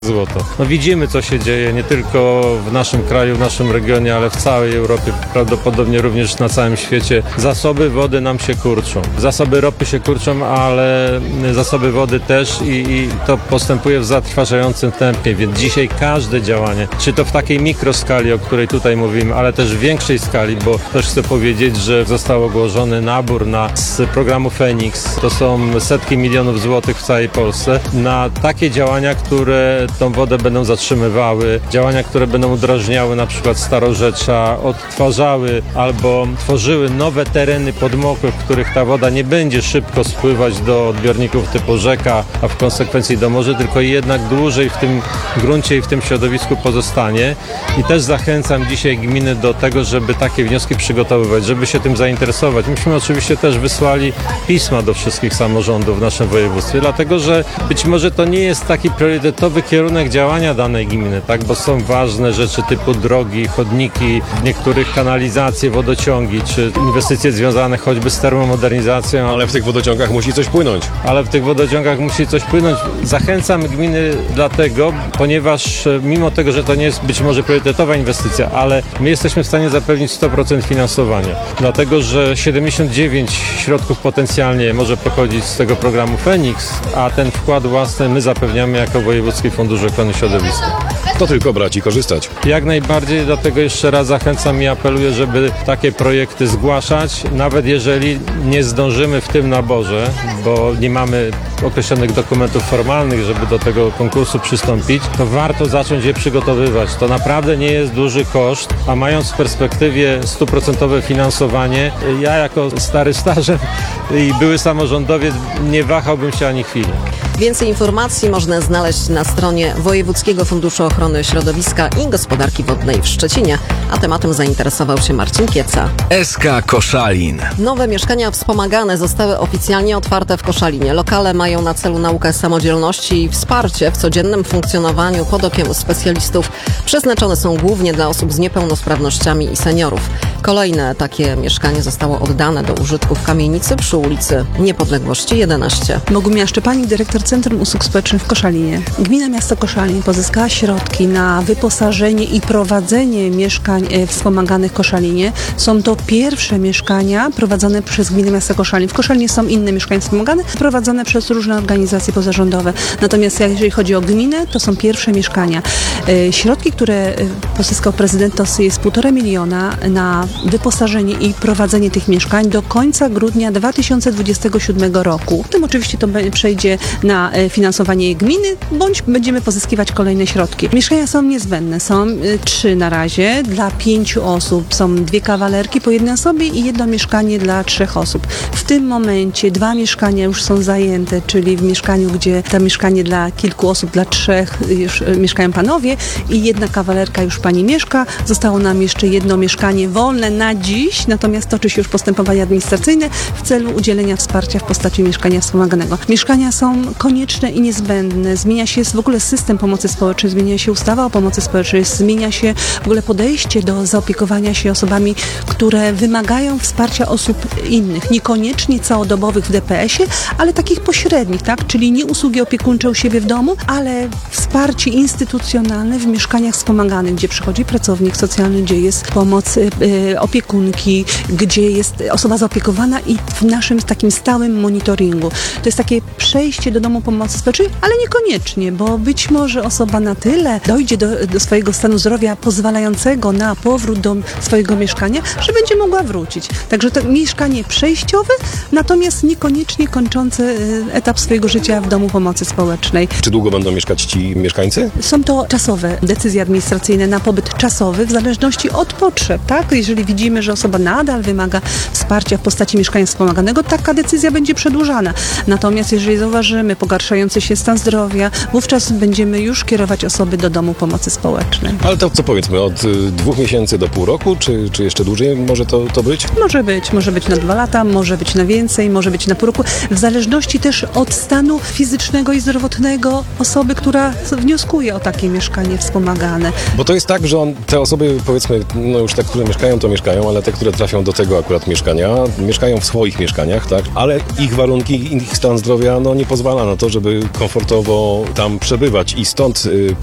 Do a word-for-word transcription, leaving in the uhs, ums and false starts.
złoto. No widzimy, co się dzieje nie tylko w naszym kraju, w naszym regionie, ale w całej Europie, prawdopodobnie również na całym świecie. Zasoby wody nam się kurczą. Zasoby ropy się kurczą, ale zasoby wody też i, i to postępuje w zatrważającym tempie, więc dzisiaj każde działanie, czy to w takiej mikroskali, o której tutaj mówimy, ale też w większej skali, bo też chcę powiedzieć, że został ogłoszony nabór na, z programu Feniks, to są setki milionów złotych w całej Polsce, na takie działania, które tą wodę będą zatrzymywały, działania, które będą udrażniały na przykład starorzecza, odtwarzały albo tworzyły nowe tereny podmokłe, w których ta woda nie będzie szybko spływać do odbiorników typu rzeka, a w konsekwencji do morza, tylko jednak dłużej w tym gruncie i w tym środowisku pozostanie. I też zachęcam dzisiaj gminy do tego, żeby takie wnioski przygotowywać, żeby się tym zainteresować. Myśmy oczywiście też wysłali pisma do wszystkich samorządów w naszym województwie, dlatego że być może to nie jest taki priorytetowy kierunek działania danej gminy, tak, bo są ważne rzeczy typu drogi, chodniki, w niektórych kanalizacje, wodociągi, czy inwestycje związane choćby z termomodernizacją. Ale w tych wodociągach musi coś płynąć. Ale w tych wodociągach musi coś płynąć. Zachęcam gminy dlatego, ponieważ mimo tego, że to nie jest być może priorytetowa inwestycja, ale my jesteśmy w stanie zapewnić sto procent finansowania. Dlatego, że siedemdziesiąt dziewięć środków potencjalnie może pochodzić z tego programu Feniks, a ten wkład własny my zapewniamy jako Wojewódzki Fundusz Ochrony Środowiska. To tylko brać i korzystać. Jak najbardziej, dlatego jeszcze raz zachęcam i apeluję, żeby takie projekty zgłaszać, nawet jeżeli nie zdążymy w tym naborze, bo nie mamy określonych dokumentów formalnych, żeby do tego konkursu przystąpić, to warto zacząć je przygotowywać. To naprawdę nie jest duży koszt, a mając w perspektywie stuprocentowe finansowanie, ja jako stary starzem i były samorządowiec nie wahałbym się ani chwili. Więcej informacji można znaleźć na stronie Wojewódzkiego Funduszu Ochrony Środowiska i Gospodarki Wodnej w Szczecinie, a tematem zainteresował się Marcin Kieca. S K Koszalin. Nowe mieszkania wspomagane zostały oficjalnie otwarte w Koszalinie. Lokale mają na celu naukę samodzielności i wsparcie w codziennym funkcjonowaniu pod okiem specjalistów. Przeznaczone są głównie dla osób z niepełnosprawnościami i seniorów. Kolejne takie mieszkanie zostało oddane do użytku w kamienicy przy ulicy Niepodległości jedenaście. Bogumiła Szczepanik, dyrektor Centrum Usług Społecznych w Koszalinie. Gmina Miasto Koszalin pozyskała środki na wyposażenie i prowadzenie mieszkań wspomaganych w Koszalinie. Są to pierwsze mieszkania prowadzone przez Gminę Miasto Koszalin. W Koszalinie są inne mieszkania wspomagane, prowadzone przez różne organizacje pozarządowe. Natomiast jeżeli chodzi o gminę, to są pierwsze mieszkania. Środki, które pozyskał prezydent, to jest półtora miliona na wyposażenie i prowadzenie tych mieszkań do końca grudnia dwa tysiące dwudziestego siódmego roku. Tym oczywiście to przejdzie na finansowanie gminy, bądź będziemy pozyskiwać kolejne środki. Mieszkania są niezbędne. Są trzy na razie dla pięciu osób. Są dwie kawalerki po jednej osobie i jedno mieszkanie dla trzech osób. W tym momencie dwa mieszkania już są zajęte, czyli w mieszkaniu, gdzie to mieszkanie dla kilku osób, dla trzech już mieszkają panowie i jedna kawalerka już pani mieszka. Zostało nam jeszcze jedno mieszkanie wolne na dziś, natomiast toczy się już postępowanie administracyjne w celu udzielenia wsparcia w postaci mieszkania wspomaganego. Mieszkania są konieczne i niezbędne. Zmienia się w ogóle system pomocy społecznej, zmienia się ustawa o pomocy społecznej, zmienia się w ogóle podejście do zaopiekowania się osobami, które wymagają wsparcia osób innych, niekoniecznie całodobowych w D P S ie, ale takich pośrednich, tak? Czyli nie usługi opiekuńcze u siebie w domu, ale wsparcie instytucjonalne w mieszkaniach wspomaganych, gdzie przychodzi pracownik socjalny, gdzie jest pomoc y, opiekunki, gdzie jest osoba zaopiekowana i w naszym takim stałym monitoringu. To jest takie przejście do domu pomocy społecznej, ale niekoniecznie, bo być może osoba na tyle dojdzie do, do swojego stanu zdrowia pozwalającego na powrót do swojego mieszkania, że będzie mogła wrócić. Także to mieszkanie przejściowe, natomiast niekoniecznie kończące etap swojego życia w domu pomocy społecznej. Czy długo będą mieszkać ci mieszkańcy? Są to czasowe decyzje administracyjne na pobyt czasowy w zależności od potrzeb, tak? Jeżeli widzimy, że osoba nadal wymaga wsparcia w postaci mieszkania wspomaganego, taka decyzja będzie przedłużana. Natomiast jeżeli zauważymy pogarszający się stan zdrowia, wówczas będziemy już kierować osoby do domu pomocy społecznej. Ale to co powiedzmy, od y, dwóch miesięcy do pół roku, czy, czy jeszcze dłużej może to, to być? Może być, może być na dwa lata, może być na więcej, może być na pół roku, w zależności też od stanu fizycznego i zdrowotnego osoby, która wnioskuje o takie mieszkanie wspomagane. Bo to jest tak, że on, te osoby, powiedzmy, no już te, które mieszkają, to mieszkają, ale te, które trafią do tego akurat mieszkania, mieszkają w swoich mieszkaniach, tak? Ale ich warunki, ich stan zdrowia, no nie pozwala na to, żeby komfortowo tam przebywać i stąd y,